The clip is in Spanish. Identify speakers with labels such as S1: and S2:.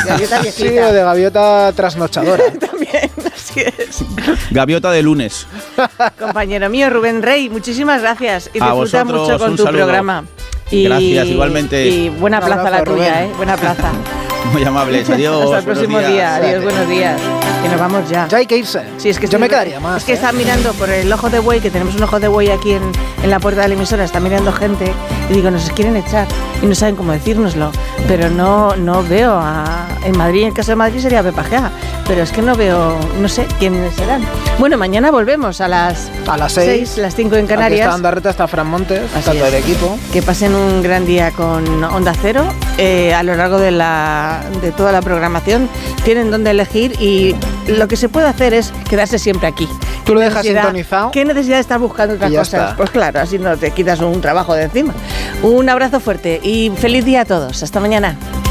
S1: Gaviota viejita.
S2: Sí, o de gaviota trasnochadora.
S1: También, así es.
S3: Gaviota de lunes.
S1: Compañero mío, Rubén Rey, muchísimas gracias. Y
S3: A
S1: disfruta
S3: vosotros,
S1: mucho con
S3: un
S1: tu
S3: saludo.
S1: programa.
S3: Gracias, igualmente.
S1: Y buena
S2: Un
S1: plaza la
S2: abrazo,
S1: tuya,
S2: Rubén.
S1: Buena plaza.
S3: Muy amables. Adiós.
S1: Hasta el próximo
S3: buenos días.
S1: día. Adiós, buenos días. Que nos vamos ya.
S2: Ya hay que irse.
S1: Sí, es que
S2: yo me
S1: estoy-
S2: quedaría más.
S1: Es que está mirando por el ojo de buey, que tenemos un ojo de buey aquí en la puerta de la emisora, está mirando gente y digo, nos quieren echar y no saben cómo decírnoslo. Pero no veo en Madrid, en el caso de Madrid sería Pepa Gea, pero es que no veo, no sé quiénes serán. Bueno, mañana volvemos a las 6, las 5 en
S2: Aquí está
S1: Canarias.
S2: Andarreta, está Fran Montes,
S1: Así
S2: está todo el
S1: es.
S2: equipo.
S1: Que pasen un gran día con Onda Cero a lo largo de toda la programación. Tienen donde elegir y lo que se puede hacer es quedarse siempre aquí.
S2: Tú lo dejas
S1: Necesidad-
S2: sintonizado.
S1: ¿Qué necesidad de estar buscando otras
S2: Y ya
S1: cosas?
S2: está.
S1: Pues claro, así no te quitas un trabajo de encima. Un abrazo fuerte y feliz día a todos. Hasta mañana.